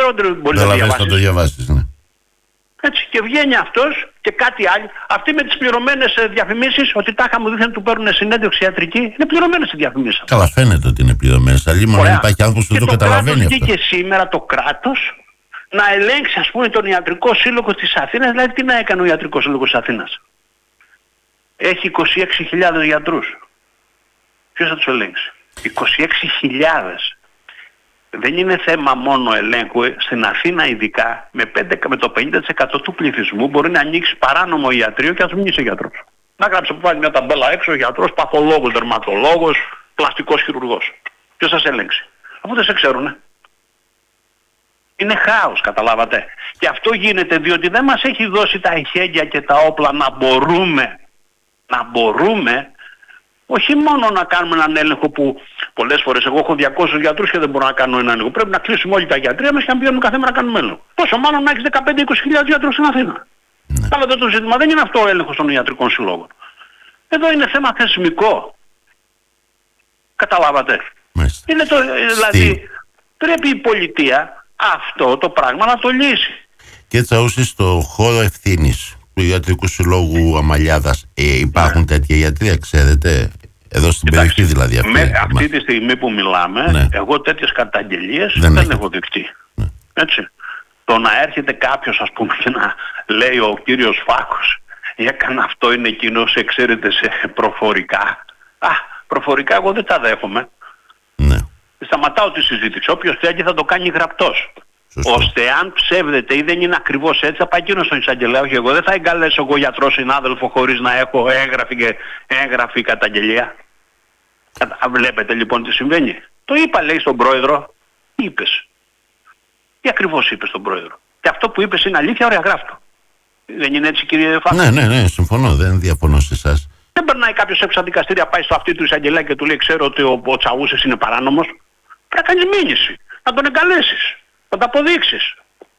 ξέρω ότι μπορεί να διαβάσεις. Να το διαβάσεις, ναι. Έτσι, και βγαίνει αυτός και κάτι άλλο. Αυτοί με τις πληρωμένες διαφημίσεις, ότι τάχα μου δείχνουν του παίρνουν συνέντευξη ιατρική, είναι πληρωμένες οι διαφημίσεις. Καλά, φαίνεται ότι είναι πληρωμένες. Αλλήμον δεν υπάρχει άνθρωπος που δεν το καταλαβαίνει αυτό. Και σήμερα το κράτος να ελέγξει, ας πούμε, τον Ιατρικό Σύλλογο της Αθήνας. Δηλαδή, τι να έκανε ο Ιατρικός Σύλλογος της Αθήνας? Έχει 26.000 γιατρούς. Ποιος θα τους ελέγξει? 26.000. Δεν είναι θέμα μόνο ελέγχου. Στην Αθήνα ειδικά με το 50% του πληθυσμού μπορεί να ανοίξει παράνομο ιατρείο και να μην είσαι γιατρός. Να γράψει που βάλει μια ταμπέλα έξω, γιατρός, παθολόγος, δερματολόγος, πλαστικός χειρουργός. Ποιος θα σε ελέγξει? Αφού δεν σε ξέρουνε. Είναι χάος, καταλάβατε. Και αυτό γίνεται διότι δεν μας έχει δώσει τα ειχέγγυα και τα όπλα να μπορούμε όχι μόνο να κάνουμε έναν έλεγχο που πολλές φορές εγώ έχω 200 γιατρούς και δεν μπορώ να κάνω έναν έλεγχο. Πρέπει να κλείσουμε όλοι τα γιατρεία μας και να πηγαίνουμε κάθε μέρα να κάνουμε έλεγχο. Πόσο μάλλον να έχεις 15-20.000 γιατρούς στην Αθήνα. Ναι. Αλλά το ζήτημα δεν είναι αυτό ο έλεγχος των ιατρικών συλλόγων. Εδώ είναι θέμα θεσμικό. Καταλάβατε. Μάλιστα. Είναι δηλαδή πρέπει η πολιτεία αυτό το πράγμα να το λύσει. Και έτσι αούσει στο χώρο ευθύνης του Ιατρικού Συλλόγου Αμαλιάδας υπάρχουν τέτοια ιατρία, ξέρετε, εδώ στην περιοχή δηλαδή αυτή τη στιγμή που μιλάμε, ναι. εγώ τέτοιες καταγγελίες δεν έχω δεχτεί. Ναι. Έτσι. Το να έρχεται κάποιος, ας πούμε, και να λέει ο κύριος Φάκος έκανε αυτό, είναι εκείνος, ξέρετε, σε προφορικά. Προφορικά εγώ δεν τα δέχομαι. Ναι. Σταματάω τη συζήτηση. Όποιος θέλει θα το κάνει γραπτός. Σωστό. Ώστε αν ψεύδεται ή δεν είναι ακριβώς έτσι, θα πάει εκείνος στον εισαγγελέα. Όχι, εγώ δεν θα εγκαλέσω εγώ γιατρό συνάδελφο χωρίς να έχω έγγραφη καταγγελία. Βλέπετε λοιπόν τι συμβαίνει. Το είπα, λέει, στον πρόεδρο. Τι είπες? Τι ακριβώς είπες στον πρόεδρο? Και αυτό που είπες είναι αλήθεια, ωραία, γράφτο. Δεν είναι έτσι, κύριε Φάκο? Ναι, συμφωνώ, δεν διαφωνώ σε εσάς. Δεν περνάει κάποιος έξω από τα δικαστήρια, πάει στο αυτί του εισαγγελέα και του λέει: ξέρω ότι ο Τσαούσης είναι παράνομος. Πρέπει να κάνεις μήνυση, να τον εγκαλέσεις, να το αποδείξεις.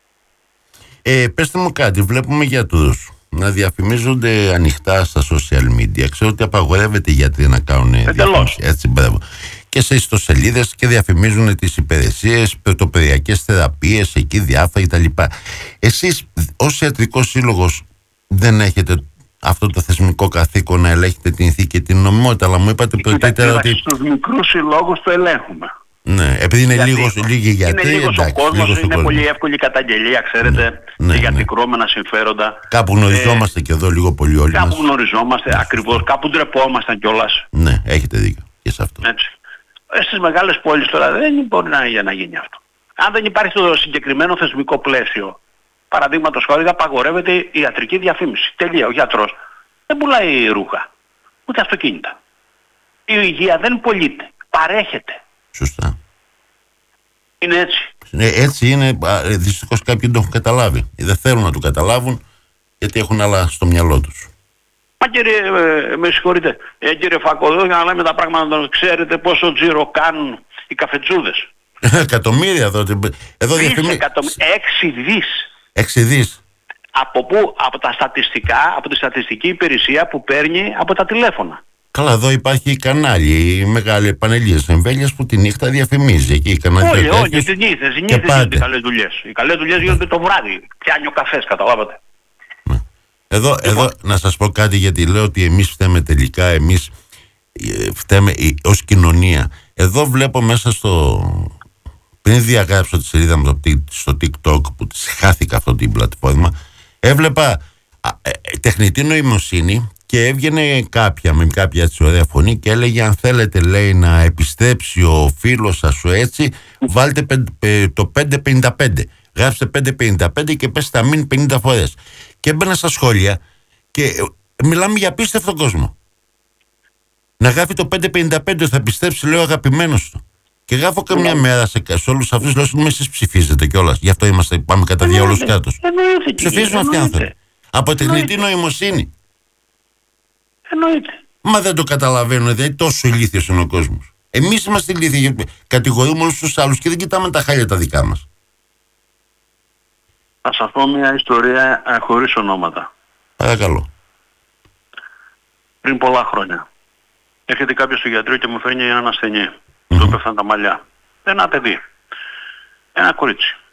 Πεςτε μου κάτι, βλέπουμε γιατρούς να διαφημίζονται ανοιχτά στα social media. Ξέρω ότι απαγορεύεται οι γιατροί να κάνουν διαφήμιση. Έτσι, μπράβο. Και σε ιστοσελίδες και διαφημίζουν τις υπηρεσίες, πρωτοπαιδιακές θεραπείες, εκεί διάφορα κτλ. Εσείς ως Ιατρικός Σύλλογος δεν έχετε αυτό το θεσμικό καθήκον να ελέγχετε την ηθική και την νομιμότητα? Αλλά μου είπατε πρωτήτερα ότι στους μικρούς συλλόγους το ελέγχουμε. Ναι, επειδή είναι λίγοι γιατροί, είναι λίγος ο κόσμος, είναι πολύ εύκολη η καταγγελία, ξέρετε, για αντικρουόμενα συμφέροντα. Κάπου γνωριζόμαστε και εδώ λίγο πολύ όλοι. Κάπου γνωριζόμαστε, ακριβώς, κάπου ντρεπόμασταν κιόλας. Ναι, έχετε δίκιο και σε αυτό. Έτσι. Στις μεγάλες πόλεις τώρα δεν μπορεί να γίνει αυτό. Αν δεν υπάρχει το συγκεκριμένο θεσμικό πλαίσιο, παραδείγματος χάρη, απαγορεύεται η ιατρική διαφήμιση. Τελεία. Ο γιατρός δεν πουλάει ρούχα, ούτε αυτοκίνητα. Η υγεία δεν πωλείται, παρέχεται. Σωστά. Είναι έτσι. Έτσι είναι. Δυστυχώς κάποιοι δεν το έχουν καταλάβει. Δεν θέλουν να το καταλάβουν γιατί έχουν άλλα στο μυαλό τους. Μα κύριε, με συγχωρείτε, κύριε Φακοδό, για να λέμε τα πράγματα, να ξέρετε πόσο τζίρο κάνουν οι καφετζούδες? Εκατομμύρια εδώ διαφημίζουν. 6 δις. 6 δις. Από πού? Από τα στατιστικά, από τη στατιστική υπηρεσία που παίρνει από τα τηλέφωνα. Καλά, εδώ υπάρχει κανάλι, η μεγάλη επανελίες εμβέλειας που τη νύχτα διαφημίζει. Εκεί όχι, τις νύχτες γίνονται οι καλές δουλειές. Οι καλές δουλειές γίνονται το βράδυ. Πιάνει ο καφές, καταλάβατε. Εδώ να σας πω κάτι, γιατί λέω ότι εμείς φταίμε τελικά, εμείς φταίμε ως κοινωνία. Εδώ βλέπω μέσα πριν διαγράψω τη σελίδα μου στο TikTok, που χάθηκα αυτή την πλατφόρμα, έβλεπα τεχνητή νοημοσύνη και έβγαινε με κάποια έτσι ωραία φωνή και έλεγε: αν θέλετε, λέει, να επιστρέψει ο φίλος σας έτσι, βάλτε το 555. Γράψτε 555 και πέστε αμήν 50 φορές. Και έμπαινα στα σχόλια και μιλάμε για απίστευτο κόσμο. Να γράφει το 555, θα πιστέψει, λέω, αγαπημένος του. Και γράφω καμιά μέρα σε όλους αυτούς, λέω: συγγνώμη, εσείς ψηφίζετε κιόλας. Γι' αυτό πάμε κατά διάολος κάτω. Ψηφίζουν αυτοί οι άνθρωποι. Από τεχνητή νοημοσύνη. Εννοείται. Μα δεν το καταλαβαίνουν, δηλαδή τόσο ηλίθιος είναι ο κόσμος. Εμείς είμαστε ηλίθιοι, κατηγορούμε όλους τους άλλους και δεν κοιτάμε τα χάλια τα δικά μας. Θα σας πω μια ιστορία χωρίς ονόματα. Παρακαλώ. Πριν πολλά χρόνια έρχεται κάποιος στο γιατρό και μου φέρνει έναν ασθενή. Του έπεφταν τα μαλλιά. Ένα παιδί. Ένα κορίτσι.